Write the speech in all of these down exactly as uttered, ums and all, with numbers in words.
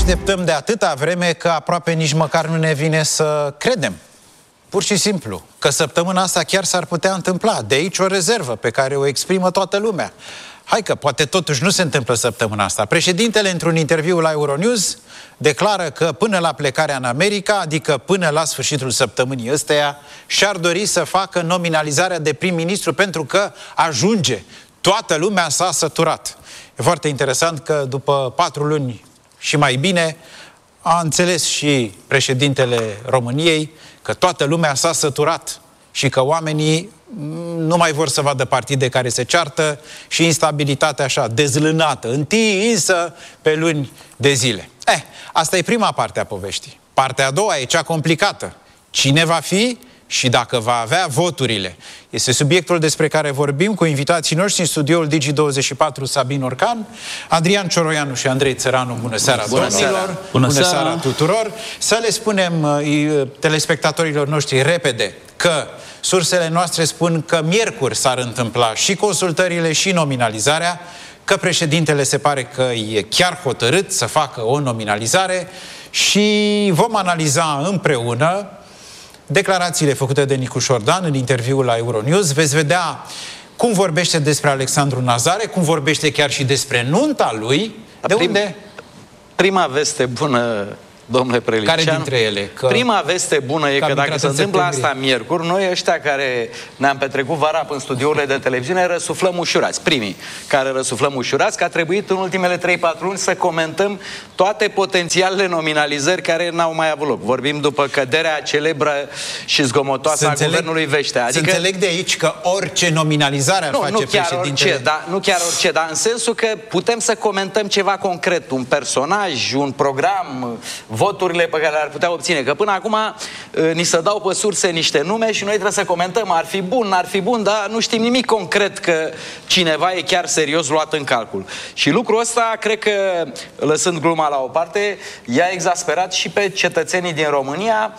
Așteptăm de atâta vreme că aproape nici măcar nu ne vine să credem. Pur și simplu, că săptămâna asta chiar s-ar putea întâmpla. De aici o rezervă pe care o exprimă toată lumea. Hai că poate totuși nu se întâmplă săptămâna asta. Președintele, într-un interviu la Euronews, declară că până la plecarea în America, adică până la sfârșitul săptămânii ăsteia, și-ar dori să facă nominalizarea de prim-ministru pentru că ajunge. Toată lumea s-a săturat. E foarte interesant că după patru luni și mai bine a înțeles și președintele României că toată lumea s-a săturat și că oamenii nu mai vor să vadă partide care se ceartă și instabilitatea așa dezlânată, întinsă pe luni de zile. Eh, asta e prima parte a poveștii. Partea a doua e cea complicată. Cine va fi și dacă va avea voturile? Este subiectul despre care vorbim cu invitații noștri în studioul Digi douăzeci și patru, Sabin Orcan, Adrian Cioroianu și Andrei Țăranu. Bună seara, bună domnilor! Seara. Bună, bună seara. seara tuturor! Să le spunem uh, telespectatorilor noștri repede că sursele noastre spun că miercuri s-ar întâmpla și consultările și nominalizarea, că președintele se pare că e chiar hotărât să facă o nominalizare și vom analiza împreună declarațiile făcute de Nicu Șordan în interviul la Euronews. Veți vedea cum vorbește despre Alexandru Nazare, cum vorbește chiar și despre nunta lui. De Prim, unde? Prima veste bună, domnule Preliceanu. Care dintre ele? Că prima veste bună e că dacă se întâmplă asta miercuri, noi ăștia care ne-am petrecut vara în studiourile de televiziune răsuflăm ușurați. Primii care răsuflăm ușurați, că a trebuit în ultimele trei patru luni să comentăm toate potențialele nominalizări care n-au mai avut loc. Vorbim după căderea celebră și zgomotoasă a guvernului Veștea. Adică, să înțeleg de aici că orice nominalizare ar nu, face nu chiar președintele... Orice, da, nu chiar orice, dar în sensul că putem să comentăm ceva concret, un personaj, un program, voturile pe care le-ar putea obține. Că până acum ni se dau pe surse niște nume și noi trebuie să comentăm, ar fi bun, ar fi bun, dar nu știm nimic concret că cineva e chiar serios luat în calcul. Și lucrul ăsta, cred că, lăsând gluma la o parte, i-a exasperat și pe cetățenii din România,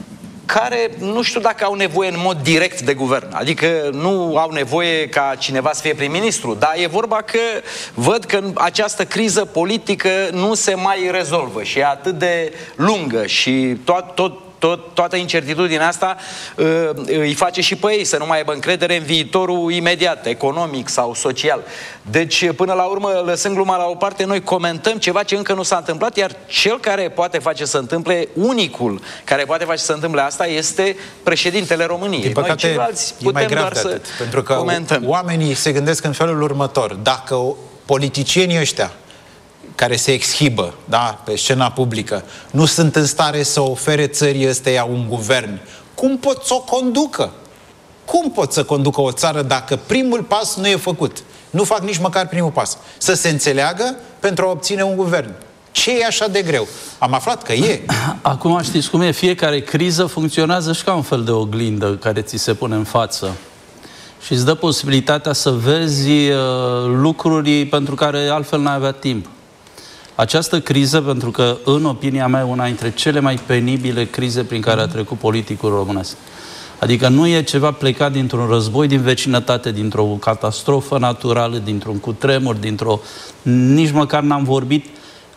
care nu știu dacă au nevoie în mod direct de guvern. Adică nu au nevoie ca cineva să fie prim-ministru, dar e vorba că văd că această criză politică nu se mai rezolvă și e atât de lungă și tot, tot Tot, toată incertitudinea asta uh, îi face și pe ei să nu mai aibă încredere în viitorul imediat, economic sau social. Deci, până la urmă, lăsând gluma la o parte, noi comentăm ceva ce încă nu s-a întâmplat, iar cel care poate face să întâmple, unicul care poate face să întâmple asta, este președintele României. Din păcate, noi ceilalți putem doar să atât, pentru că comentăm. Oamenii se gândesc în felul următor: dacă politicienii ăștia care se exhibă, da, pe scena publică, nu sunt în stare să ofere țării ăsteia un guvern, cum pot să o conducă? Cum pot să conducă o țară dacă primul pas nu e făcut? Nu fac nici măcar primul pas. Să se înțeleagă pentru a obține un guvern. Ce e așa de greu? Am aflat că e. Acum știți cum e? Fiecare criză funcționează și ca un fel de oglindă care ți se pune în față. Și îți dă posibilitatea să vezi uh, lucruri pentru care altfel n-ai avea timp. Această criză, pentru că, în opinia mea, e una dintre cele mai penibile crize prin care a trecut politicul românesc. Adică nu e ceva plecat dintr-un război din vecinătate, dintr-o catastrofă naturală, dintr-un cutremur, dintr-o... Nici măcar n-am vorbit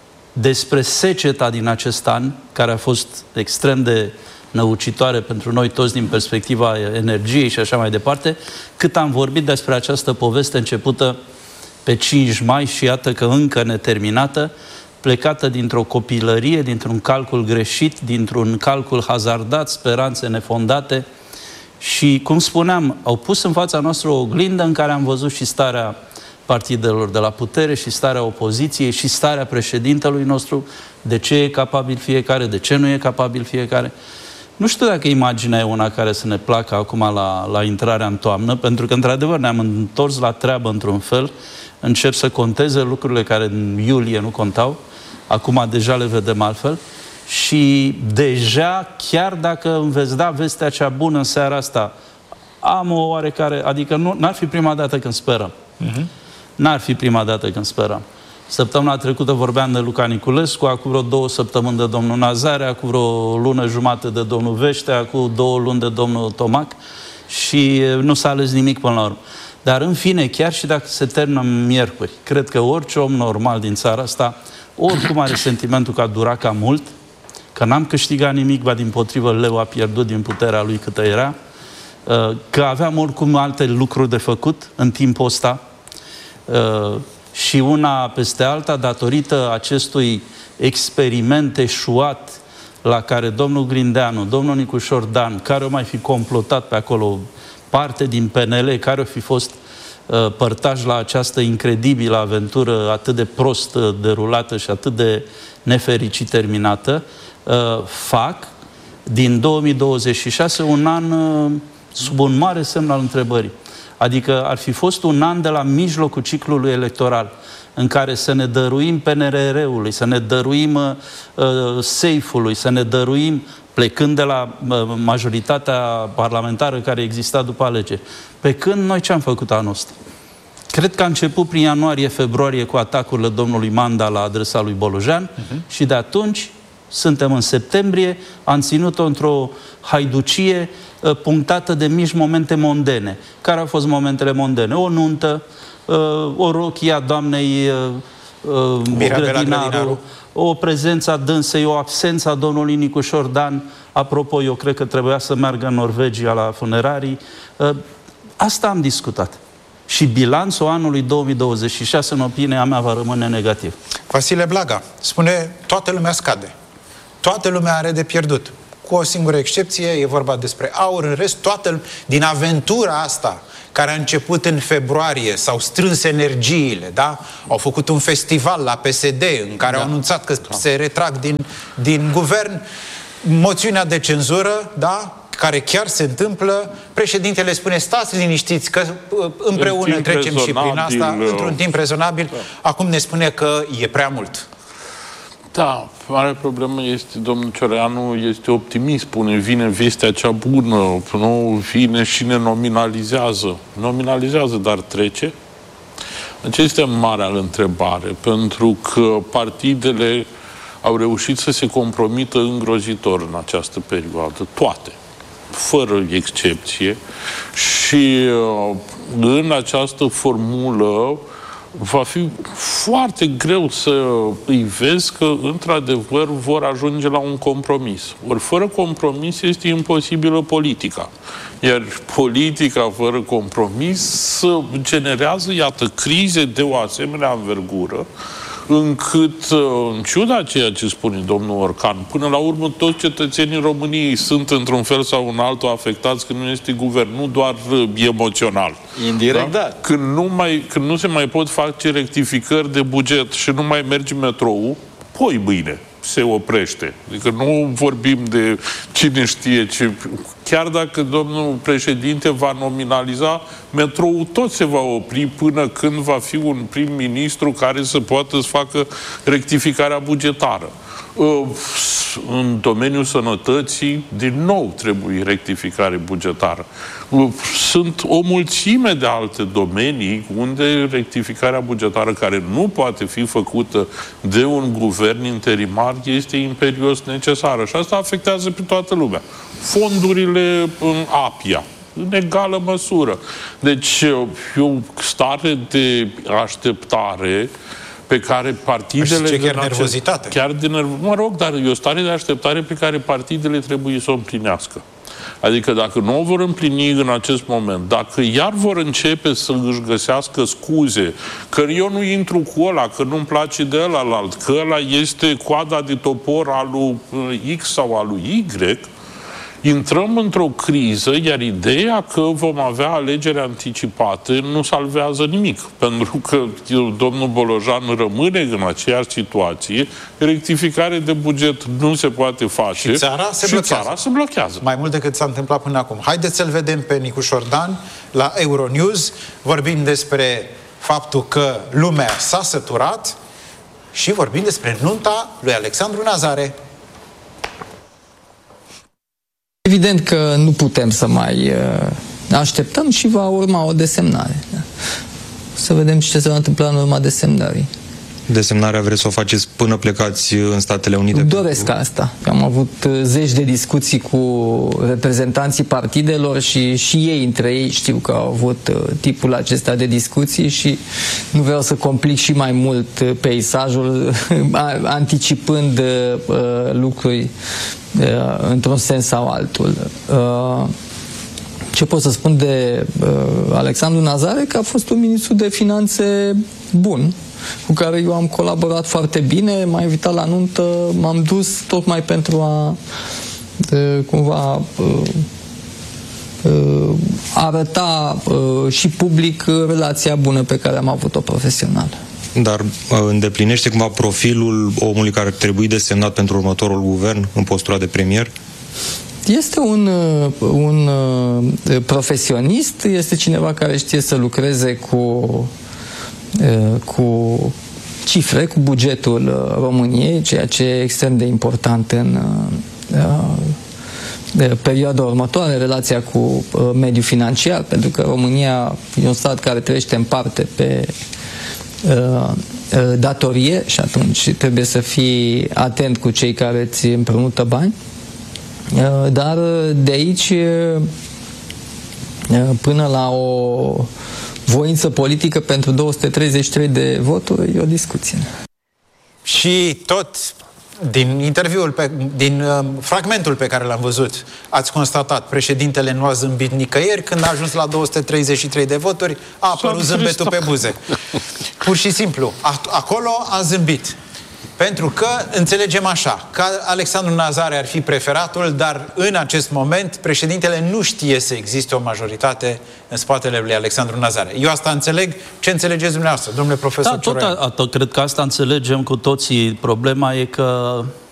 despre seceta din acest an, care a fost extrem de năucitoare pentru noi toți din perspectiva energiei și așa mai departe, cât am vorbit despre această poveste începută pe cinci mai și iată că încă neterminată, plecată dintr-o copilărie, dintr-un calcul greșit, dintr-un calcul hazardat, speranțe nefondate și, cum spuneam, au pus în fața noastră o oglindă în care am văzut și starea partidelor de la putere și starea opoziției și starea președintelui nostru, de ce e capabil fiecare, de ce nu e capabil fiecare. Nu știu dacă imaginea e una care să ne placă acum la, la intrarea în toamnă, pentru că, într-adevăr, ne-am întors la treabă într-un fel, încep să conteze lucrurile care în iulie nu contau, acum deja le vedem altfel și deja, chiar dacă îmi veți da vestea cea bună în seara asta, am o oarecare, adică nu, n-ar fi prima dată când sperăm. Uh-huh. N-ar fi prima dată când sperăm. Săptămâna trecută vorbeam de Luca Niculescu, acum vreo două săptămâni de domnul Nazare, acum vreo lună jumate de domnul Veștea, acum două luni de domnul Tomac și nu s-a ales nimic până la urmă. Dar în fine, chiar și dacă se termină miercuri, cred că orice om normal din țara asta oricum are sentimentul că a durat cam mult, că n-am câștigat nimic, ba dimpotrivă leu a pierdut din puterea lui câtă era, că aveam oricum alte lucruri de făcut în timpul ăsta și una peste alta, datorită acestui experiment eșuat la care domnul Grindeanu, domnul Nicușor Dan, care o mai fi complotat pe acolo, parte din P N L, care o fi fost uh, părtași la această incredibilă aventură atât de prost derulată și atât de nefericit terminată, uh, fac din două mii douăzeci și șase un an uh, sub un mare semn al întrebării. Adică ar fi fost un an de la mijlocul ciclului electoral, în care să ne dăruim P N R R-ului, să ne dăruim uh, SAFE-ului, să ne dăruim, plecând de la uh, majoritatea parlamentară care exista după alegeri. Pe când noi ce am făcut anul ăsta? Cred că a început prin ianuarie-februarie cu atacurile domnului Manda la adresa lui Bolojan uh-huh. și de atunci suntem în septembrie, am ținut-o într-o haiducie uh, punctată de mici momente mondene. Care au fost momentele mondene? O nuntă, o rochie a doamnei uh, Grădinaru, o prezență a dânsei, o absență a domnului Nicușor Dan. Apropo, eu cred că trebuia să meargă în Norvegia la funerarii. Uh, asta am discutat. Și bilanțul anului două mii douăzeci și șase, în opinia mea, va rămâne negativ. Vasile Blaga spune, toată lumea scade. Toată lumea are de pierdut. Cu o singură excepție, e vorba despre aur. În rest, toată din aventura asta care a început în februarie, s-au strâns energiile, da? Au făcut un festival la P S D în care da. au anunțat că da. se retrag din, din guvern, moțiunea de cenzură, da? Care chiar se întâmplă, președintele spune, stați liniștiți că împreună în trecem și prin asta, într-un timp rezonabil. Da. Acum ne spune că e prea mult. Da, mare problemă este, domnul Cioreanu este optimist, spune, vine vestea cea bună, nu vine și ne nominalizează. Nominalizează, dar trece? Acesta este marea întrebare, pentru că partidele au reușit să se compromită îngrozitor în această perioadă, toate, fără excepție, și în această formulă va fi foarte greu să îi vezi că, într-adevăr, vor ajunge la un compromis. Ori fără compromis este imposibilă politica. Iar politica fără compromis generează, iată, crize de o asemenea învergură, încât, în ciuda ceea ce spune domnul Orcan, până la urmă toți cetățenii României sunt într-un fel sau un altul afectați când nu este guvern, nu doar emoțional. Indirect, da. da. Când, nu mai, când nu se mai pot face rectificări de buget și nu mai merge metroul, poi mâine se oprește. Adică nu vorbim de cine știe ce... Chiar dacă domnul președinte va nominaliza, metroul tot se va opri până când va fi un prim-ministru care să poată să facă rectificarea bugetară. În domeniul sănătății, din nou trebuie rectificare bugetară. Sunt o mulțime de alte domenii unde rectificarea bugetară, care nu poate fi făcută de un guvern interimar, este imperios necesară. Și asta afectează pe toată lumea. Fondurile în APIA, în egală măsură. Deci, e o stare de așteptare pe care partidele... Și chiar nervozitate. Chiar de nerv... Mă rog, dar e o stare de așteptare pe care partidele trebuie să o împlinească. Adică dacă nu o vor împlini în acest moment, dacă iar vor începe să își găsească scuze, că eu nu intru cu ăla, că nu-mi place de ălalt, că ăla este coada de topor al lui X sau al lui Y, intrăm într-o criză, iar ideea că vom avea alegeri anticipate nu salvează nimic. Pentru că domnul Bolojan rămâne în aceeași situație, rectificare de buget nu se poate face și țara se, și blochează. țara se blochează. Mai mult decât s-a întâmplat până acum. Haideți să-l vedem pe Nicușor Dan la Euronews. Vorbim despre faptul că lumea s-a săturat și vorbim despre nunta lui Alexandru Nazare. Evident că nu putem să mai așteptăm și va urma o desemnare. Să vedem ce se va întâmpla în urma desemnării. Desemnarea vreți să o faceți până plecați în Statele Unite? Doresc pentru... asta. Am avut zeci de discuții cu reprezentanții partidelor și și ei între ei știu că au avut tipul acesta de discuții și nu vreau să complic și mai mult peisajul anticipând uh, lucruri uh, într-un sens sau altul. Uh, Ce pot să spun de uh, Alexandru Nazare? Că a fost un ministru de finanțe bun, cu care eu am colaborat foarte bine, m-a invitat la nuntă, m-am dus tocmai pentru a de, cumva uh, uh, arăta uh, și public relația bună pe care am avut-o profesional. Dar uh, îndeplinește cumva profilul omului care ar trebui desemnat pentru următorul guvern în postura de premier? Este un, un profesionist, este cineva care știe să lucreze cu, cu cifre, cu bugetul României, ceea ce e extrem de important în perioada următoare, relația cu mediul financiar, pentru că România e un stat care trăiește în parte pe datorie și atunci trebuie să fii atent cu cei care îți împrumută bani. Dar de aici până la o voință politică pentru două sute treizeci și trei de voturi e o discuție. Și tot din interviul, pe, din uh, fragmentul pe care l-am văzut, ați constatat, președintele nu a zâmbit nicăieri, când a ajuns la două sute treizeci și trei de voturi, a apărut zâmbetul pe buze. Pur și simplu, a, acolo a zâmbit. Pentru că înțelegem așa, că Alexandru Nazare ar fi preferatul, dar în acest moment președintele nu știe să existe o majoritate în spatele lui Alexandru Nazare. Eu asta înțeleg. Ce înțelegeți dumneavoastră, domnule profesor Da, tot Cioroianu? a, a, cred că asta înțelegem cu toții. Problema e că